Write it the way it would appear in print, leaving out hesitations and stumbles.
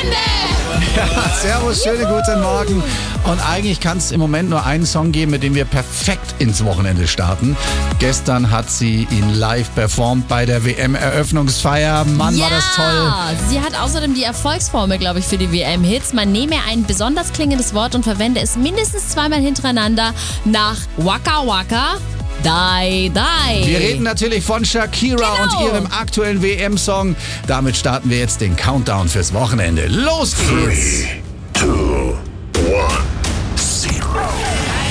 Ja, servus, schönen guten Morgen. Und eigentlich kann es im Moment nur einen Song geben, mit dem wir perfekt ins Wochenende starten. Gestern hat sie ihn live performt bei der WM-Eröffnungsfeier. Mann, Ja, war das toll. sie hat außerdem die Erfolgsformel, glaube ich, für die WM-Hits. Man nehme ein besonders klingendes Wort und verwende es mindestens zweimal hintereinander nach Waka Waka, Die, Die. Wir reden natürlich von Shakira Genau. und ihrem aktuellen WM-Song. Damit starten wir jetzt den Countdown fürs Wochenende. Los geht's!